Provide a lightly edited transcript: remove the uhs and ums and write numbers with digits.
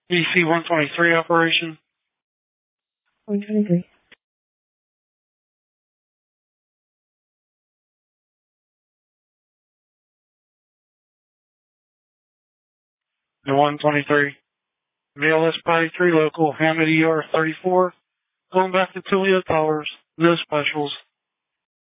DC 123 operation. 123. The 123. VLS Body 3 local, Hammond ER 34. Going back to Toledo Towers. No specials.